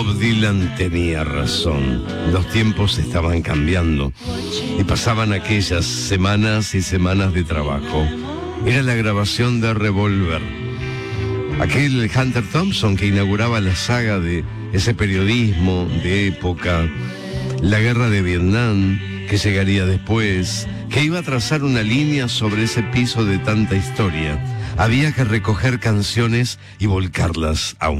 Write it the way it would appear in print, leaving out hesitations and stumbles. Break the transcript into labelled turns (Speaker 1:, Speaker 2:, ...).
Speaker 1: Bob Dylan tenía razón. Los tiempos estaban cambiando y pasaban aquellas semanas y semanas de trabajo. Era la grabación de Revolver. Aquel Hunter Thompson que inauguraba la saga de ese periodismo de época, la guerra de Vietnam, que llegaría después, que iba a trazar una línea sobre ese piso de tanta historia. Había que recoger canciones y volcarlas a un